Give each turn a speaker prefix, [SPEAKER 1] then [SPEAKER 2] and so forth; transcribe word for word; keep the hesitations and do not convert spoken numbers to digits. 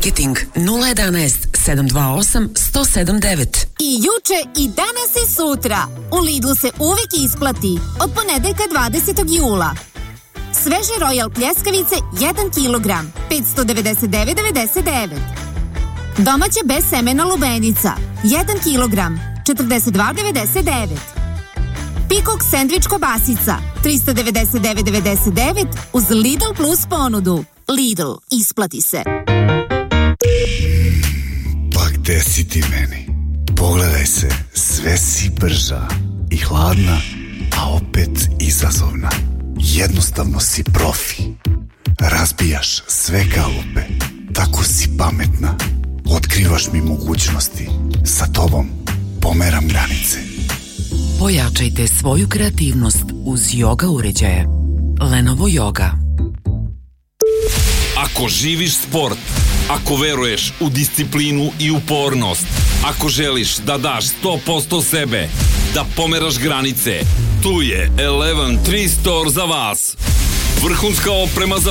[SPEAKER 1] Marketing nula jedanaest sedam dva osam sto sedam devet.
[SPEAKER 2] I juče i danas i sutra. U Lidlu se uvijek isplati. Od ponedeljka dvadesetog jula. Sveže Royal pljeskavice jedan kilogram, petsto devedeset devet devedeset devet. Domaća bez semena lubenica, jedan kilogram, četrdeset dva devedeset devet. Pikok sendvič kobasica, tristo devedeset devet devedeset devet uz Lidl Plus ponudu. Lidl, isplati se.
[SPEAKER 3] Pa gde si ti meni? Pogledaj se, sve si brža i hladna, a opet izazovna. Jednostavno si profi. Razbijaš sve kalupe. Tako si pametna. Otkrivaš mi mogućnosti. Sa tobom pomeram granice.
[SPEAKER 1] Pojačajte svoju kreativnost uz yoga uređaje. Lenovo Yoga.
[SPEAKER 4] Ako živiš sport, ako veruješ u disciplinu i upornost, ako želiš da daš sto posto sebe, da pomeraš granice, tu je Eleven tri Store za vas. Vrhunska oprema za